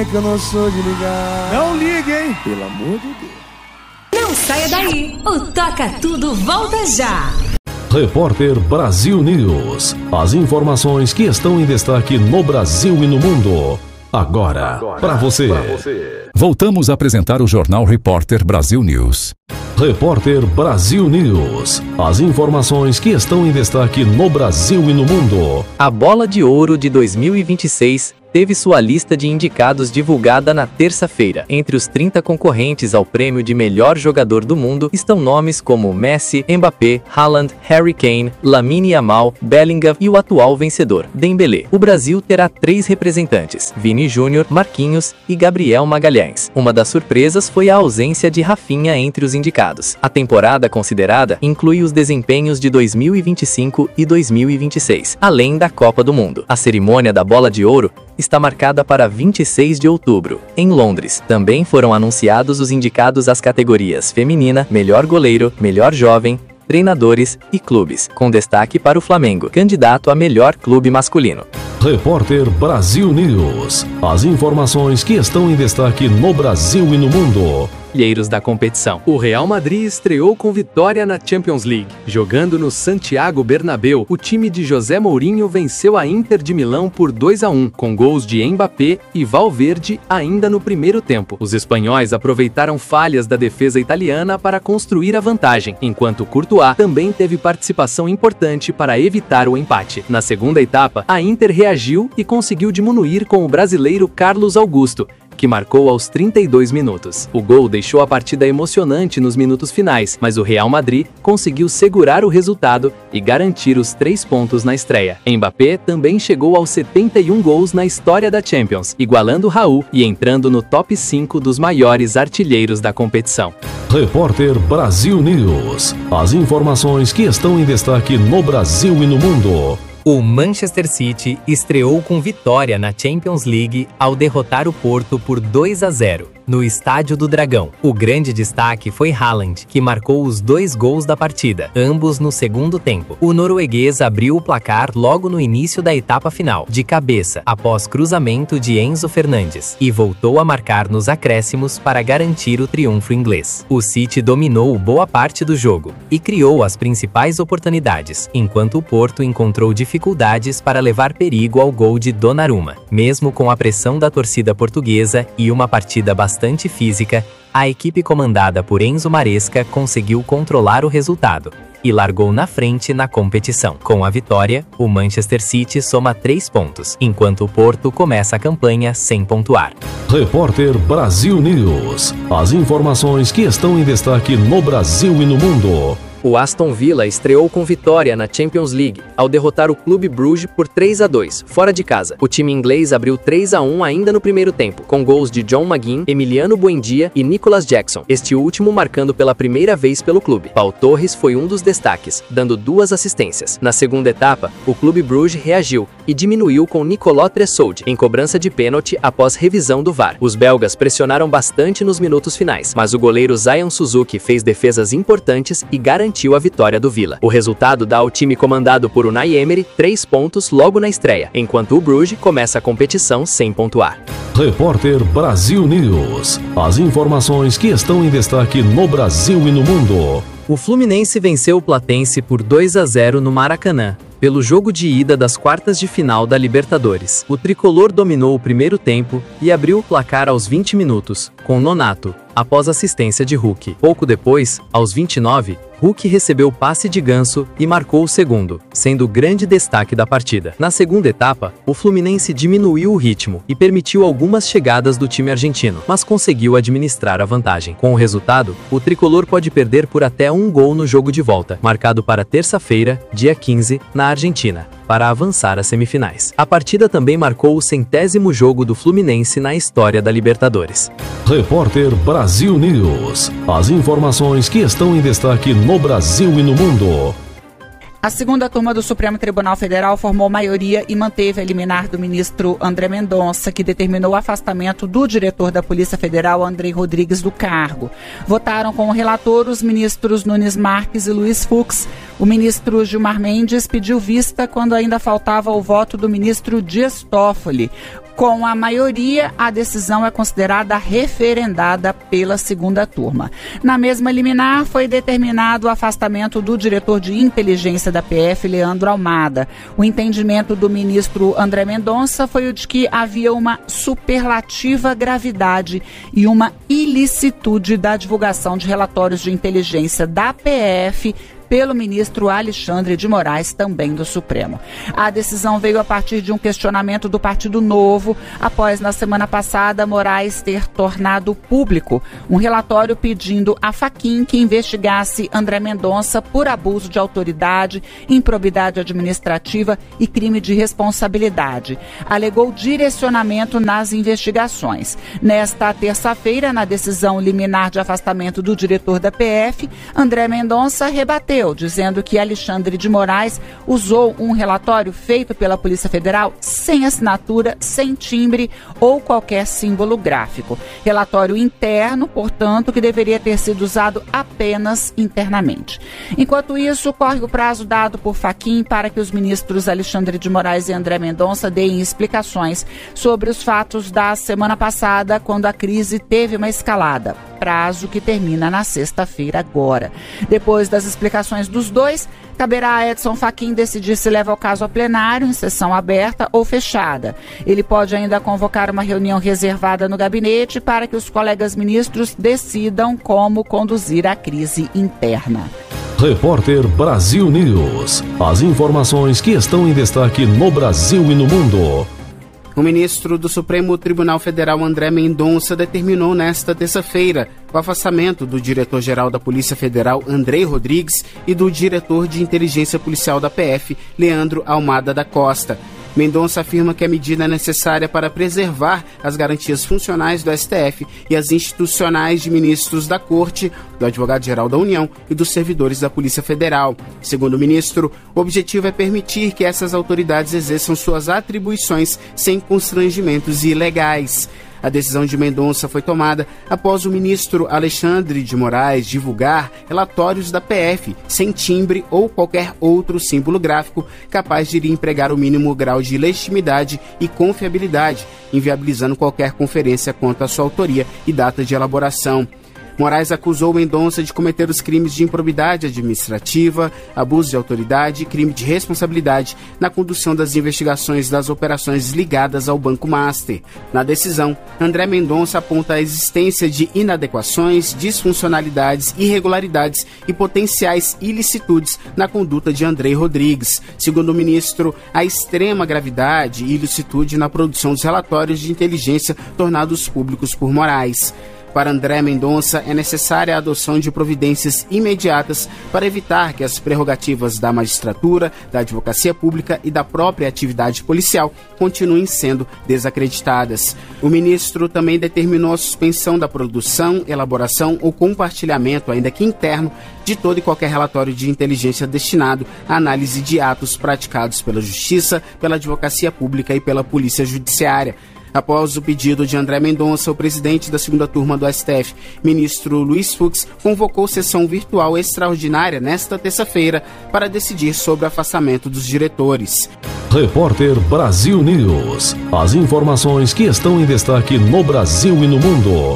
é que eu não sou de ligar. Não ligue, hein? Pelo amor de Deus. Não saia daí, o Toca Tudo volta já. Repórter Brasil News. As informações que estão em destaque no Brasil e no mundo. Agora, para você. Voltamos a apresentar o Jornal Repórter Brasil News. Repórter Brasil News. As informações que estão em destaque no Brasil e no mundo. A Bola de Ouro de 2026 teve sua lista de indicados divulgada na terça-feira. Entre os 30 concorrentes ao prêmio de melhor jogador do mundo estão nomes como Messi, Mbappé, Haaland, Harry Kane, Lamine Yamal, Bellingham e o atual vencedor, Dembélé. O Brasil terá 3 representantes, Vini Júnior, Marquinhos e Gabriel Magalhães. Uma das surpresas foi a ausência de Rafinha entre os indicados. A temporada considerada inclui os desempenhos de 2025 e 2026, além da Copa do Mundo. A cerimônia da Bola de Ouro está marcada para 26 de outubro, em Londres. Também foram anunciados os indicados às categorias feminina, melhor goleiro, melhor jovem, treinadores e clubes, com destaque para o Flamengo, candidato a melhor clube masculino. Repórter Brasil News. As informações que estão em destaque no Brasil e no mundo. Artilheiros da competição. O Real Madrid estreou com vitória na Champions League. Jogando no Santiago Bernabéu, o time de José Mourinho venceu a Inter de Milão por 2-1, com gols de Mbappé e Valverde ainda no primeiro tempo. Os espanhóis aproveitaram falhas da defesa italiana para construir a vantagem, enquanto Courtois também teve participação importante para evitar o empate. Na segunda etapa, a Inter reagiu e conseguiu diminuir com o brasileiro Carlos Augusto, que marcou aos 32 minutos. O gol deixou a partida emocionante nos minutos finais, mas o Real Madrid conseguiu segurar o resultado e garantir os 3 pontos na estreia. Mbappé também chegou aos 71 gols na história da Champions, igualando Raul e entrando no top 5 dos maiores artilheiros da competição. Repórter Brasil News. As informações que estão em destaque no Brasil e no mundo. O Manchester City estreou com vitória na Champions League ao derrotar o Porto por 2-0. No Estádio do Dragão. O grande destaque foi Haaland, que marcou os 2 gols da partida, ambos no segundo tempo. O norueguês abriu o placar logo no início da etapa final, de cabeça, após cruzamento de Enzo Fernandes, e voltou a marcar nos acréscimos para garantir o triunfo inglês. O City dominou boa parte do jogo e criou as principais oportunidades, enquanto o Porto encontrou dificuldades para levar perigo ao gol de Donnarumma. Mesmo com a pressão da torcida portuguesa e uma partida bastante física, a equipe comandada por Enzo Maresca conseguiu controlar o resultado e largou na frente na competição. Com a vitória, o Manchester City soma 3 pontos, enquanto o Porto começa a campanha sem pontuar. Repórter Brasil News. As informações que estão em destaque no Brasil e no mundo. O Aston Villa estreou com vitória na Champions League, ao derrotar o Clube Bruges por 3-2, fora de casa. O time inglês abriu 3-1 ainda no primeiro tempo, com gols de John McGinn, Emiliano Buendia e Nicolas Jackson, este último marcando pela primeira vez pelo clube. Pau Torres foi um dos destaques, dando 2 assistências. Na segunda etapa, o Clube Bruges reagiu e diminuiu com Nicolas Tressolde, em cobrança de pênalti após revisão do VAR. Os belgas pressionaram bastante nos minutos finais, mas o goleiro Zion Suzuki fez defesas importantes e garantiu a vitória do Villa. O resultado dá ao time comandado por Unai Emery 3 pontos logo na estreia, enquanto o Bruges começa a competição sem pontuar. Repórter Brasil News. As informações que estão em destaque no Brasil e no mundo. O Fluminense venceu o Platense por 2-0 no Maracanã, pelo jogo de ida das quartas de final da Libertadores. O tricolor dominou o primeiro tempo e abriu o placar aos 20 minutos, com Nonato, após assistência de Hulk. Pouco depois, aos 29, Hulk recebeu o passe de Ganso e marcou o segundo, sendo o grande destaque da partida. Na segunda etapa, o Fluminense diminuiu o ritmo e permitiu algumas chegadas do time argentino, mas conseguiu administrar a vantagem. Com o resultado, o tricolor pode perder por até 1 gol no jogo de volta, marcado para terça-feira, dia 15, na Argentina, para avançar às semifinais. A partida também marcou o 100º jogo do Fluminense na história da Libertadores. Repórter Brasil News. As informações que estão em destaque no Brasil e no mundo. A segunda turma do Supremo Tribunal Federal formou maioria e manteve a liminar do ministro André Mendonça, que determinou o afastamento do diretor da Polícia Federal, Andrei Rodrigues, do cargo. Votaram com o relator os ministros Nunes Marques e Luiz Fux. O ministro Gilmar Mendes pediu vista quando ainda faltava o voto do ministro Dias Toffoli. Com a maioria, a decisão é considerada referendada pela segunda turma. Na mesma liminar, foi determinado o afastamento do diretor de inteligência da PF, Leandro Almada. O entendimento do ministro André Mendonça foi o de que havia uma superlativa gravidade e uma ilicitude da divulgação de relatórios de inteligência da PF pelo ministro Alexandre de Moraes, também do Supremo. A decisão veio a partir de um questionamento do Partido Novo, após, na semana passada, Moraes ter tornado público um relatório pedindo a Fachin que investigasse André Mendonça por abuso de autoridade, improbidade administrativa e crime de responsabilidade. Alegou direcionamento nas investigações. Nesta terça-feira, na decisão liminar de afastamento do diretor da PF, André Mendonça rebateu, dizendo que Alexandre de Moraes usou um relatório feito pela Polícia Federal sem assinatura, sem timbre ou qualquer símbolo gráfico. Relatório interno, portanto, que deveria ter sido usado apenas internamente. Enquanto isso, corre o prazo dado por Fachin para que os ministros Alexandre de Moraes e André Mendonça deem explicações sobre os fatos da semana passada, quando a crise teve uma escalada. Prazo que termina na sexta-feira agora. Depois das explicações dos dois, caberá a Edson Fachin decidir se leva o caso a plenário, em sessão aberta ou fechada. Ele pode ainda convocar uma reunião reservada no gabinete para que os colegas ministros decidam como conduzir a crise interna. Repórter Brasil News. As informações que estão em destaque no Brasil e no mundo. O ministro do Supremo Tribunal Federal, André Mendonça, determinou nesta terça-feira o afastamento do diretor-geral da Polícia Federal, Andrei Rodrigues, e do diretor de inteligência policial da PF, Leandro Almada da Costa. Mendonça afirma que a medida é necessária para preservar as garantias funcionais do STF e as institucionais de ministros da Corte, do Advogado-Geral da União e dos servidores da Polícia Federal. Segundo o ministro, o objetivo é permitir que essas autoridades exerçam suas atribuições sem constrangimentos ilegais. A decisão de Mendonça foi tomada após o ministro Alexandre de Moraes divulgar relatórios da PF sem timbre ou qualquer outro símbolo gráfico capaz de lhe empregar o mínimo grau de legitimidade e confiabilidade, inviabilizando qualquer conferência quanto à sua autoria e data de elaboração. Moraes acusou Mendonça de cometer os crimes de improbidade administrativa, abuso de autoridade e crime de responsabilidade na condução das investigações das operações ligadas ao Banco Master. Na decisão, André Mendonça aponta a existência de inadequações, disfuncionalidades, irregularidades e potenciais ilicitudes na conduta de Andrei Rodrigues. Segundo o ministro, a extrema gravidade e ilicitude na produção dos relatórios de inteligência tornados públicos por Moraes. Para André Mendonça, é necessária a adoção de providências imediatas para evitar que as prerrogativas da magistratura, da advocacia pública e da própria atividade policial continuem sendo desacreditadas. O ministro também determinou a suspensão da produção, elaboração ou compartilhamento, ainda que interno, de todo e qualquer relatório de inteligência destinado à análise de atos praticados pela Justiça, pela advocacia pública e pela Polícia Judiciária. Após o pedido de André Mendonça, o presidente da segunda turma do STF, ministro Luiz Fux, convocou sessão virtual extraordinária nesta terça-feira para decidir sobre o afastamento dos diretores. Repórter Brasil News. As informações que estão em destaque no Brasil e no mundo.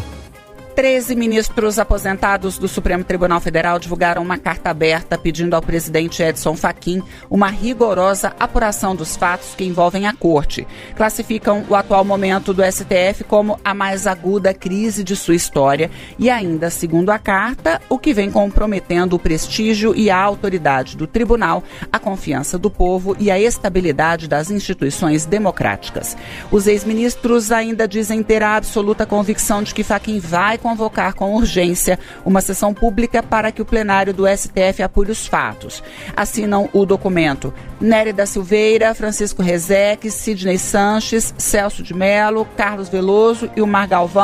13 ministros aposentados do Supremo Tribunal Federal divulgaram uma carta aberta pedindo ao presidente Edson Fachin uma rigorosa apuração dos fatos que envolvem a Corte. Classificam o atual momento do STF como a mais aguda crise de sua história e ainda, segundo a carta, o que vem comprometendo o prestígio e a autoridade do tribunal, a confiança do povo e a estabilidade das instituições democráticas. Os ex-ministros ainda dizem ter a absoluta convicção de que Fachin vai convocar com urgência uma sessão pública para que o plenário do STF apure os fatos. Assinam o documento Nery da Silveira, Francisco Rezec, Sidney Sanches, Celso de Mello, Carlos Veloso e Omar Galvão,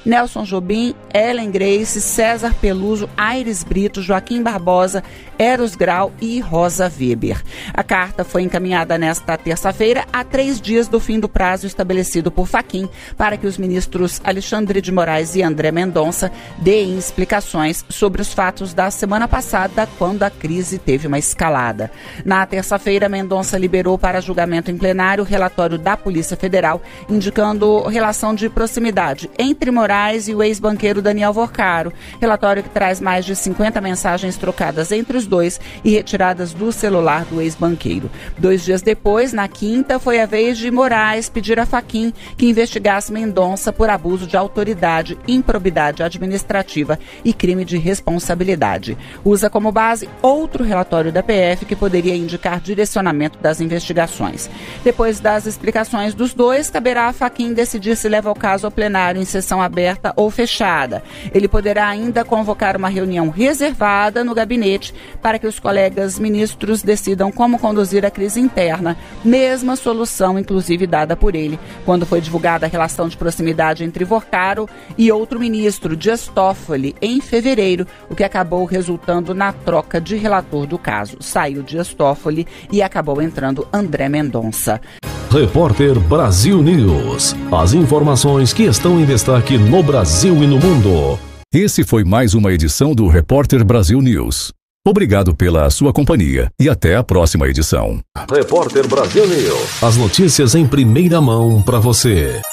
Nelson Jobim, Ellen Grace, César Peluso, Aires Brito, Joaquim Barbosa, Eros Grau e Rosa Weber. A carta foi encaminhada nesta terça-feira, a 3 dias do fim do prazo estabelecido por Fachin para que os ministros Alexandre de Moraes e André Mendonça deem explicações sobre os fatos da semana passada, quando a crise teve uma escalada. Na terça-feira, Mendonça liberou para julgamento em plenário o relatório da Polícia Federal, indicando relação de proximidade entre Moraes e o ex-banqueiro Daniel Vorcaro. Relatório que traz mais de 50 mensagens trocadas entre os dois e retiradas do celular do ex-banqueiro. 2 dias depois, na quinta, foi a vez de Moraes pedir a Fachin que investigasse Mendonça por abuso de autoridade, improbidade administrativa e crime de responsabilidade. Usa como base outro relatório da PF que poderia indicar direcionamento das investigações. Depois das explicações dos dois, caberá a Fachin decidir se leva o caso ao plenário em sessão aberta ou fechada. Ele poderá ainda convocar uma reunião reservada no gabinete para que os colegas ministros decidam como conduzir a crise interna, mesma solução inclusive dada por ele, quando foi divulgada a relação de proximidade entre Vorcaro e outro ministro, Dias Toffoli, em fevereiro, o que acabou resultando na troca de relator do caso. Saiu Dias Toffoli e acabou entrando André Mendonça. Repórter Brasil News. As informações que estão em destaque no Brasil e no mundo. Esse foi mais uma edição do Repórter Brasil News. Obrigado pela sua companhia e até a próxima edição. Repórter Brasil News. As notícias em primeira mão para você.